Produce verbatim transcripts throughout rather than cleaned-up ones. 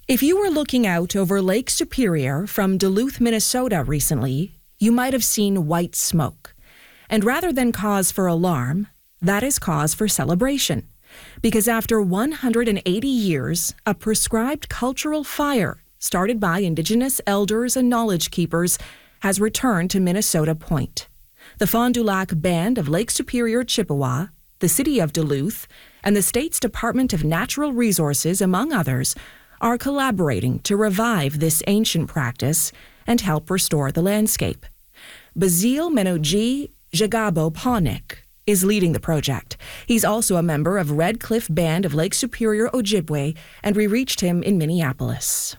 If you were looking out over Lake Superior from Duluth, Minnesota recently, you might have seen white smoke. And rather than cause for alarm, that is cause for celebration. Because after one hundred eighty years, a prescribed cultural fire started by Indigenous elders and knowledge keepers has returned to Minnesota Point. The Fond du Lac Band of Lake Superior Chippewa, the City of Duluth, and the state's Department of Natural Resources, among others, are collaborating to revive this ancient practice and help restore the landscape. Bazil Menoji Jagabo Pawnik is leading the project. He's also a member of Red Cliff Band of Lake Superior Ojibwe, and we reached him in Minneapolis.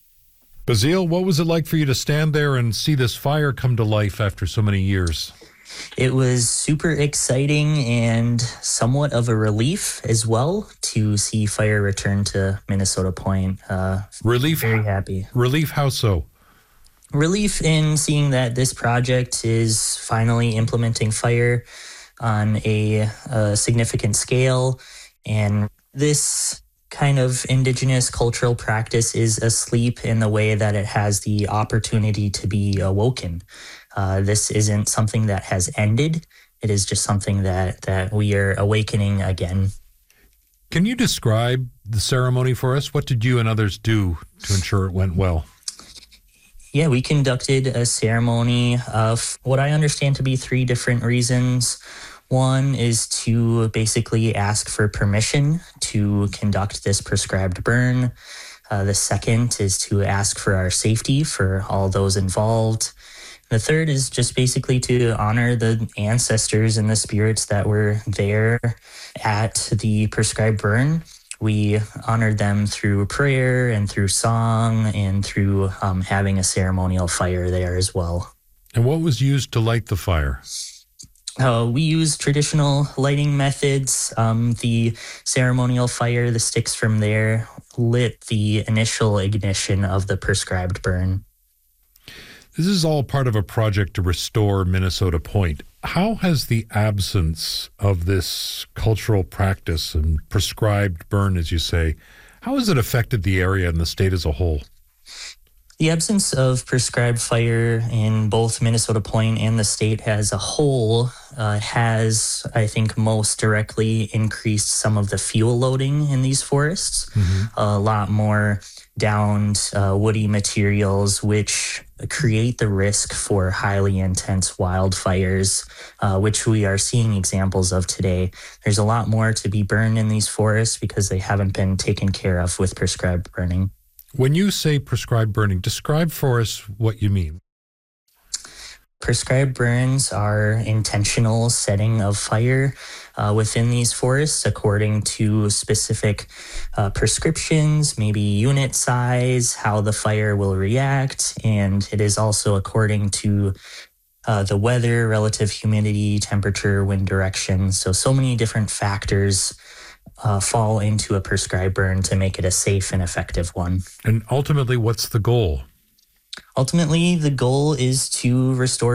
Bazil, what was it like for you to stand there and see this fire come to life after so many years? It was super exciting and somewhat of a relief as well to see fire return to Minnesota Point. Uh, relief? Very happy. Relief, how so? Relief in seeing that this project is finally implementing fire on a, a significant scale. And this kind of Indigenous cultural practice is asleep in the way that it has the opportunity to be awoken. Uh, this isn't something that has ended. It is just something that, that we are awakening again. Can you describe the ceremony for us? What did you and others do to ensure it went well? Yeah, we conducted a ceremony of what I understand to be three different reasons. One is to basically ask for permission to conduct this prescribed burn. Uh, the second is to ask for our safety for all those involved. The third is just basically to honor the ancestors and the spirits that were there at the prescribed burn. We honored them through prayer and through song and through um, having a ceremonial fire there as well. And what was used to light the fire? Uh, we used traditional lighting methods. Um, the ceremonial fire, the sticks from there, lit the initial ignition of the prescribed burn. This is all part of a project to restore Minnesota Point. How has the absence of this cultural practice and prescribed burn, as you say, how has it affected the area and the state as a whole? The absence of prescribed fire in both Minnesota Point and the state as a whole uh, has, I think, most directly increased some of the fuel loading in these forests. Mm-hmm. A lot more downed uh, woody materials, which create the risk for highly intense wildfires, uh, which we are seeing examples of today. There's a lot more to be burned in these forests because they haven't been taken care of with prescribed burning. When you say prescribed burning, describe for us what you mean. Prescribed burns are intentional setting of fire uh, within these forests according to specific uh, prescriptions, maybe unit size, how the fire will react, and it is also according to uh, the weather, relative humidity, temperature, wind direction. So, so many different factors Uh, fall into a prescribed burn to make it a safe and effective one. And ultimately, what's the goal? Ultimately, the goal is to restore